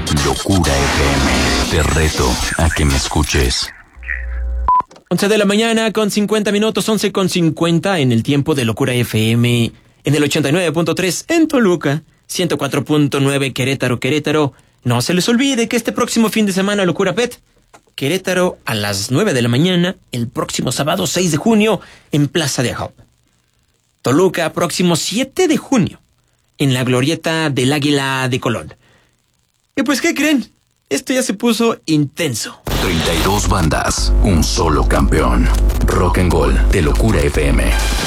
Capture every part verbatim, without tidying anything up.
Locura F M. Te reto a que me escuches. once de la mañana con cincuenta minutos, once con cincuenta en el tiempo de Locura F M, en el ochenta y nueve punto tres en Toluca, ciento cuatro punto nueve Querétaro, Querétaro. No se les olvide que este próximo fin de semana Locura Pet, Querétaro a las nueve de la mañana, el próximo sábado seis de junio en Plaza de Ajop. Toluca, próximo siete de junio, en la glorieta del Águila de Colón. Y pues, ¿qué creen? Esto ya se puso intenso. treinta y dos bandas, un solo campeón. Rock and Roll de Locura F M.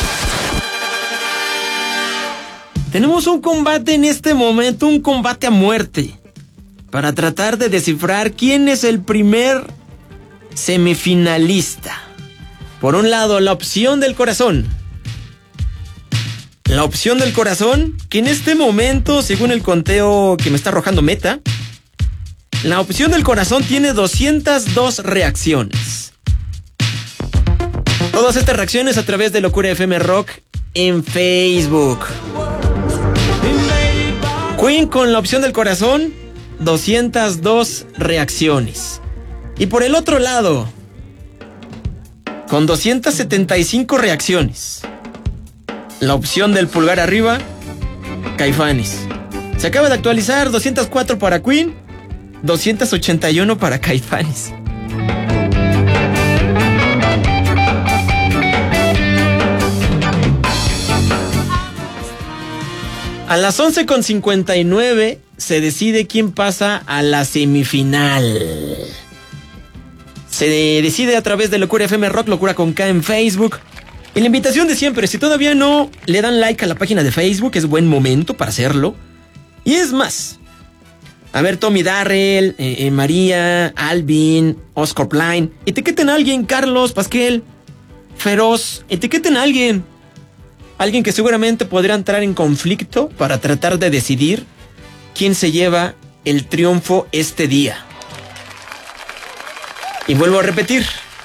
Tenemos un combate en este momento, un combate a muerte, para tratar de descifrar quién es el primer semifinalista. Por un lado, la opción del corazón. La opción del corazón, que en este momento, según el conteo que me está arrojando Meta, la opción del corazón tiene doscientas dos reacciones. Todas estas reacciones a través de Locura F M Rock en Facebook. Queen con la opción del corazón, doscientas dos reacciones. Y por el otro lado, con doscientas setenta y cinco reacciones, la opción del pulgar arriba, Caifanes. Se acaba de actualizar, doscientas cuatro para Queen, doscientas ochenta y uno para Caifanes. A las once con cincuenta y nueve se decide quién pasa a la semifinal. Se decide a través de Locura F M Rock, Locura con K en Facebook. Y la invitación de siempre, si todavía no le dan like a la página de Facebook, es buen momento para hacerlo. Y es más, a ver, Tommy Darrell, eh, eh, María, Alvin, Oscar Plain, etiqueten a alguien, Carlos, Pasquel, Feroz, etiqueten a alguien. Alguien que seguramente podría entrar en conflicto para tratar de decidir quién se lleva el triunfo este día. Y vuelvo a repetir.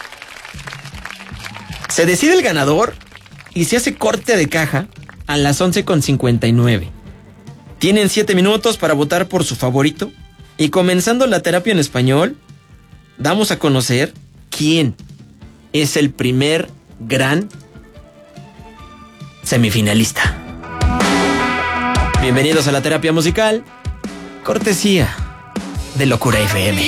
Se decide el ganador y se hace corte de caja a las once con cincuenta y nueve. Tienen siete minutos para votar por su favorito. Y comenzando la terapia en español, damos a conocer quién es el primer gran semifinalista. Bienvenidos a la terapia musical, cortesía de Locura F M.